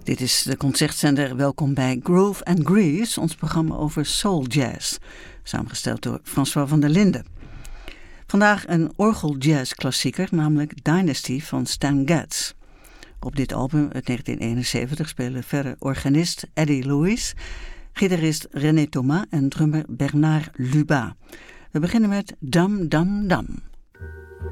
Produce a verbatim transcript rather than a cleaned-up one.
Dit is de concertzender. Welkom bij Groove and Grease, ons programma over soul jazz. Samengesteld door François van der Linden. Vandaag een orgeljazz-klassieker, namelijk Dynasty van Stan Getz. Op dit album uit negentien eenenzeventig spelen verder organist Eddie Lewis, gitarist René Thomas en drummer Bernard Lubat. We beginnen met Dam Dam Dam.